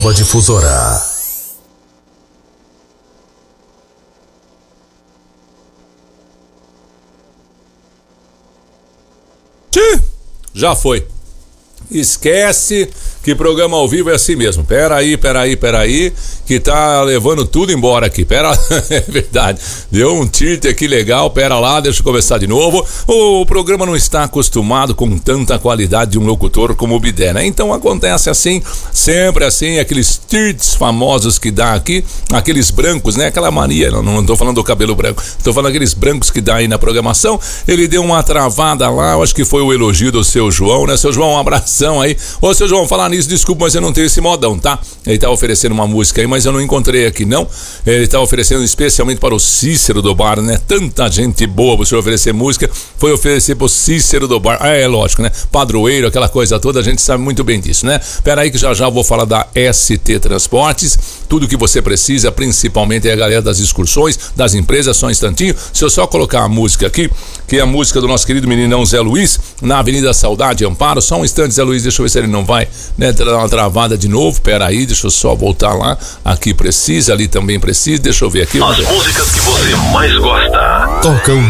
Difusora. Já foi. Esquece que programa ao vivo é assim mesmo. Peraí, que tá levando tudo embora aqui. É verdade. Deu um tilt aqui legal. Pera lá, deixa eu começar de novo. O programa não está acostumado com tanta qualidade de um locutor como o Bidé, né? Então acontece assim, sempre assim, aqueles tilts famosos que dá aqui, aqueles brancos, né? Aquela mania, não tô falando do cabelo branco, tô falando aqueles brancos que dá aí na programação. Ele deu uma travada lá, eu acho que foi o elogio do seu João, né? Seu João, um abração aí. Ô, seu João, falar nisso, desculpa, mas eu não tenho esse modão, tá? Ele tá oferecendo uma música aí, mas eu não encontrei aqui, não. Ele tá oferecendo especialmente para o Cícero do Bar, né? Tanta gente boa você oferecer música, foi oferecer pro Cícero do Bar. É lógico, né? Padroeiro, aquela coisa toda, a gente sabe muito bem disso, né? Pera aí que já eu vou falar da ST Transportes, tudo que você precisa, principalmente é a galera das excursões, das empresas, só um instantinho. Se eu só colocar a música aqui, que é a música do nosso querido meninão Zé Luiz, na Avenida Saudade, Amparo, só um instante, Zé Luiz, deixa eu ver se ele não vai, né, dar uma travada de novo. Pera aí, deixa eu só voltar lá. Aqui precisa, ali também precisa, deixa eu ver aqui. As músicas que você mais gosta. Tocam